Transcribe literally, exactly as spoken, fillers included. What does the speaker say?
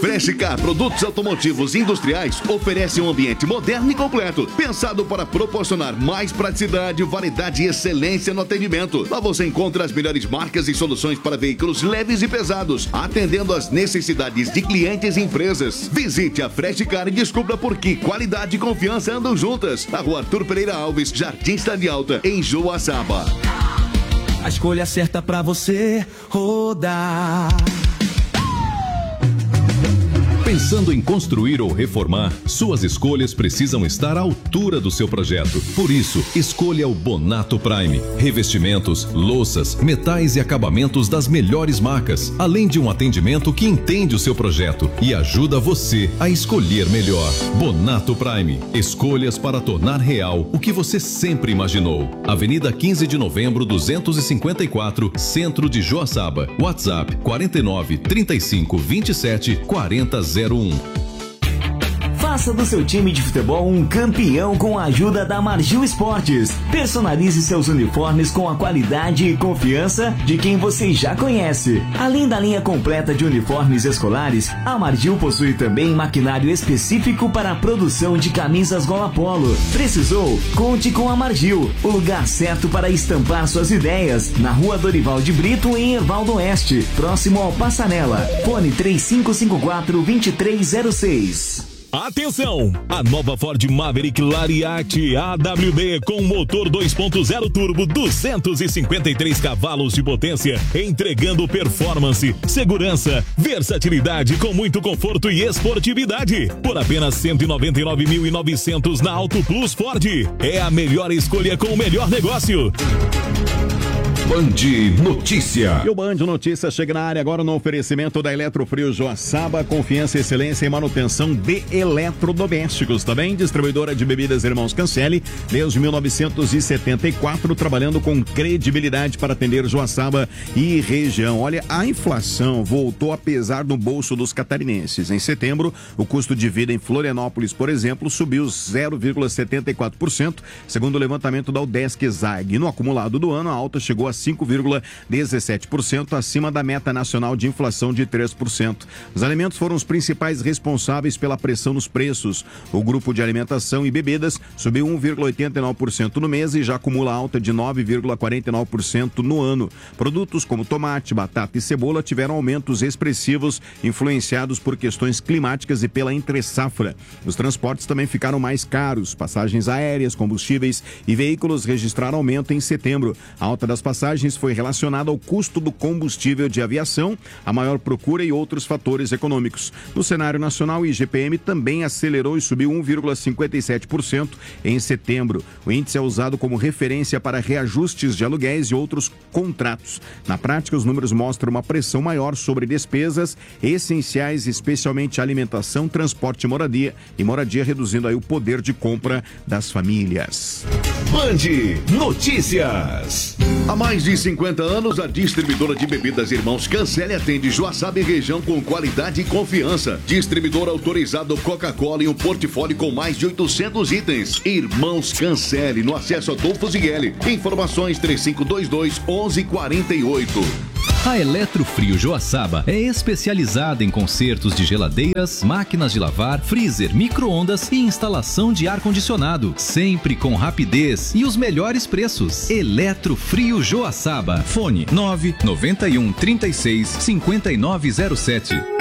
Freshcar Produtos Automotivos e Industriais oferece um ambiente moderno e completo, pensado para proporcionar mais praticidade, variedade e excelência no atendimento. Lá você encontra as melhores marcas e soluções para veículos leves e pesados, atendendo às necessidades de clientes e empresas. Visite a Freshcar e descubra por que qualidade e confiança andam juntas. Na Rua Arthur Pereira Alves, Jardim Cidade Alta, em Joaçaba. A escolha certa pra você rodar. Pensando em construir ou reformar, suas escolhas precisam estar à altura do seu projeto. Por isso, escolha o Bonato Prime. Revestimentos, louças, metais e acabamentos das melhores marcas, além de um atendimento que entende o seu projeto e ajuda você a escolher melhor. Bonato Prime. Escolhas para tornar real o que você sempre imaginou. Avenida quinze de novembro, duzentos e cinquenta e quatro, Centro de Joaçaba. WhatsApp quarenta e nove, trinta e cinco, vinte e sete, quarenta zero um. Faça do seu time de futebol um campeão com a ajuda da Margil Esportes. Personalize seus uniformes com a qualidade e confiança de quem você já conhece. Além da linha completa de uniformes escolares, a Margil possui também maquinário específico para a produção de camisas gola polo. Precisou? Conte com a Margil, o lugar certo para estampar suas ideias. Na Rua Dorival de Brito, em Erval do Oeste, próximo ao Passarela. Fone três cinco cinco quatro, dois três zero seis. Atenção! A nova Ford Maverick Lariat A W D com motor dois ponto zero turbo, duzentos e cinquenta e três cavalos de potência, entregando performance, segurança, versatilidade com muito conforto e esportividade. Por apenas cento e noventa e nove mil e novecentos na Auto Plus Ford. É a melhor escolha com o melhor negócio. Band Notícia. E o Band Notícia chega na área agora no oferecimento da Eletrofrio Joaçaba, confiança, excelência e manutenção de eletrodomésticos. Também distribuidora de bebidas Irmãos Cancelli, desde mil novecentos e setenta e quatro, trabalhando com credibilidade para atender Joaçaba e região. Olha, a inflação voltou a pesar no bolso dos catarinenses. Em setembro, o custo de vida em Florianópolis, por exemplo, subiu zero vírgula setenta e quatro por cento, segundo o levantamento da Udesc Zag. No acumulado do ano, a alta chegou a cinco vírgula dezessete por cento, acima da meta nacional de inflação de três por cento. Os alimentos foram os principais responsáveis pela pressão nos preços. O grupo de alimentação e bebidas subiu um vírgula oitenta e nove por cento no mês e já acumula alta de nove vírgula quarenta e nove por cento no ano. Produtos como tomate, batata e cebola tiveram aumentos expressivos, influenciados por questões climáticas e pela entre-safra. Os transportes também ficaram mais caros. Passagens aéreas, combustíveis e veículos registraram aumento em setembro. A alta das passagens foi relacionada ao custo do combustível de aviação, a maior procura e outros fatores econômicos. No cenário nacional, o I G P M também acelerou e subiu um vírgula cinquenta e sete por cento em setembro. O índice é usado como referência para reajustes de aluguéis e outros contratos. Na prática, os números mostram uma pressão maior sobre despesas essenciais, especialmente alimentação, transporte e moradia, e moradia reduzindo aí o poder de compra das famílias. Band Notícias. Há mais de cinquenta anos, a distribuidora de bebidas Irmãos Cancelli atende Joaçaba e região com qualidade e confiança. Distribuidor autorizado Coca-Cola em um portfólio com mais de oitocentos itens. Irmãos Cancelli, no acesso Adolfo Zigueli. Informações três cinco dois dois, onze quarenta e oito. A Eletrofrio Joaçaba é especializada em consertos de geladeiras, máquinas de lavar, freezer, micro-ondas e instalação de ar-condicionado, sempre com rapidez e os melhores preços. Eletrofrio Joaçaba. Fone nove nove um, trinta e seis, cinquenta e nove zero sete.